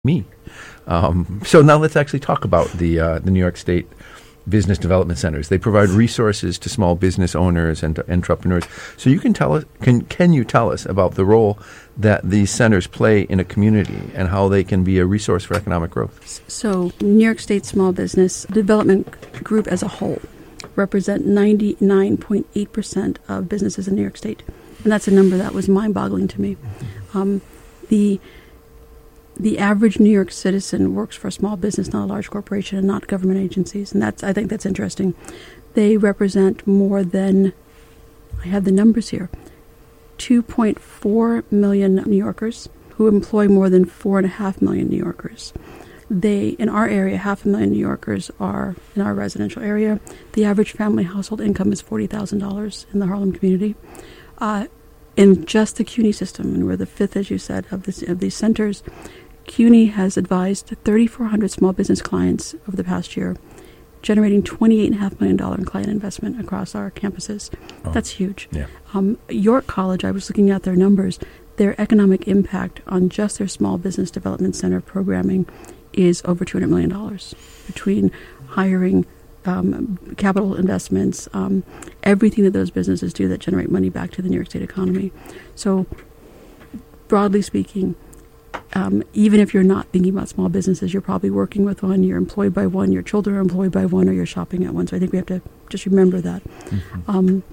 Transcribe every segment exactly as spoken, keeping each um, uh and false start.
me. Um, so now let's actually talk about the uh, the New York State Business Development Centers. They provide resources to small business owners and to entrepreneurs. So you can tell us, can can you tell us about the role that these centers play in a community and how they can be a resource for economic growth? So New York State Small Business Development Group as a whole represent ninety-nine point eight percent of businesses in New York State. And that's a number that was mind-boggling to me. Um, the The average New York citizen works for a small business, not a large corporation, and not government agencies. And that's I think that's interesting. They represent more than, I have the numbers here, two point four million New Yorkers who employ more than four point five million New Yorkers. They, in our area, half a million New Yorkers are in our residential area. The average family household income is forty thousand dollars in the Harlem community. Uh, in just the CUNY system, and we're the fifth, as you said, of, this, of these centers, CUNY has advised thirty-four hundred small business clients over the past year, generating twenty-eight point five million dollars in client investment across our campuses. Oh, That's huge. Yeah. Um, York College, I was looking at their numbers, their economic impact on just their Small Business Development Center programming is over two hundred million dollars between hiring, um, capital investments, um, everything that those businesses do that generate money back to the New York State economy. So, broadly speaking, Um, even if you're not thinking about small businesses, you're probably working with one, you're employed by one, your children are employed by one, or you're shopping at one. So I think we have to just remember that. Mm-hmm. Um,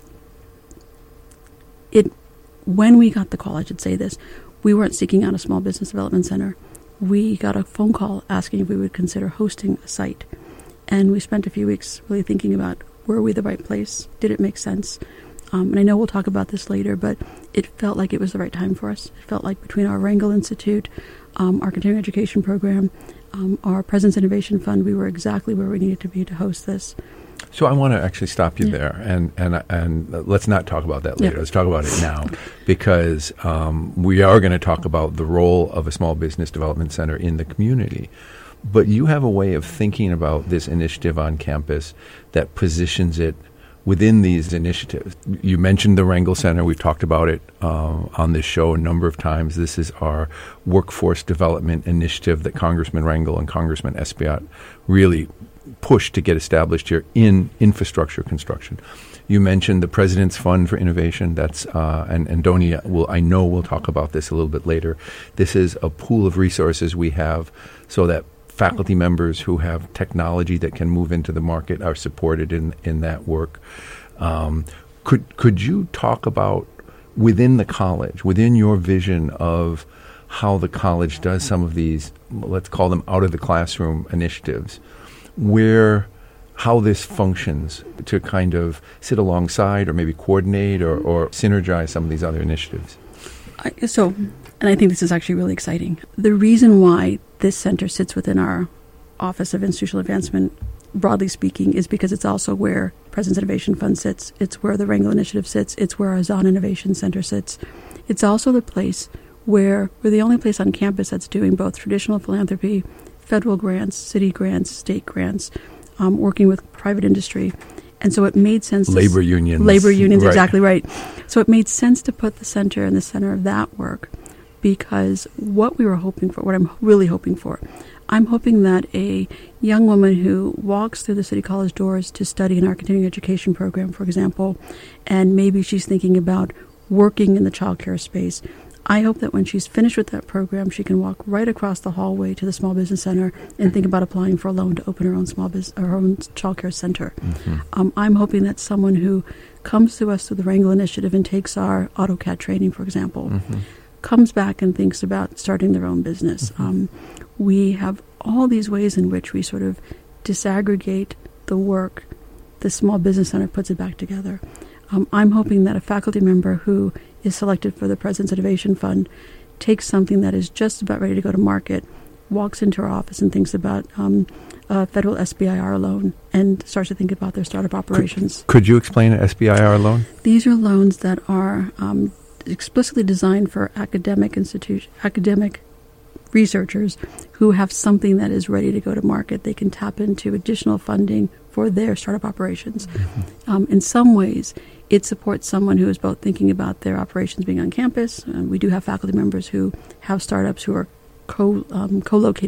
it when we got the call, I should say this, we weren't seeking out a small business development center. We got a phone call asking if we would consider hosting a site. And we spent a few weeks really thinking about, were we the right place? Did it make sense? Um, and I know we'll talk about this later, but it felt like it was the right time for us. It felt like between our Rangel Institute, um, our continuing education program, um, our Presence Innovation Fund, we were exactly where we needed to be to host this. So I want to actually stop you yeah. there, and and and uh, let's not talk about that later. Yeah. Let's talk about it now, because um, we are going to talk about the role of a small business development center in the community. But you have a way of thinking about this initiative on campus that positions it within these initiatives. You mentioned the Rangel Center. We've talked about it uh, on this show a number of times. This is our workforce development initiative that Congressman Rangel and Congressman Espaillat really pushed to get established here in infrastructure construction. You mentioned the President's Fund for Innovation. That's uh, and, and Donia will I know we'll talk about this a little bit later. This is a pool of resources we have so that faculty members who have technology that can move into the market are supported in, in that work. Um, could could you talk about within the college, within your vision of how the college does some of these, let's call them out of the classroom initiatives, where how this functions to kind of sit alongside or maybe coordinate or, or synergize some of these other initiatives? I, so, and I think this is actually really exciting. The reason why this center sits within our Office of Institutional Advancement, broadly speaking, is because it's also where Presence Innovation Fund sits. It's where the Rangel Initiative sits. It's where our Zahn Innovation Center sits. It's also the place where we're the only place on campus that's doing both traditional philanthropy, federal grants, city grants, state grants, um, working with private industry. And so it made sense. Labor to, unions. Labor unions, right. Exactly right. So it made sense to put the center in the center of that work, because what we were hoping for, what I'm really hoping for, I'm hoping that a young woman who walks through the City College doors to study in our continuing education program, for example, and maybe she's thinking about working in the child care space, I hope that when she's finished with that program, she can walk right across the hallway to the Small Business Center and think about applying for a loan to open her own small business, her own child care center. Mm-hmm. Um, I'm hoping that someone who comes to us through the Rangel Initiative and takes our AutoCAD training, for example, mm-hmm. comes back and thinks about starting their own business. Mm-hmm. Um, we have all these ways in which we sort of disaggregate the work. The Small Business Center puts it back together. Um, I'm hoping that a faculty member who is selected for the President's Innovation Fund takes something that is just about ready to go to market, walks into our office and thinks about um, a federal S B I R loan and starts to think about their startup operations. Could, could you explain an S B I R loan? These are loans that are um, explicitly designed for academic institution, academic researchers who have something that is ready to go to market. They can tap into additional funding for their startup operations. Mm-hmm. Um, in some ways, it supports someone who is both thinking about their operations being on campus. And we do have faculty members who have startups who are co um, co-located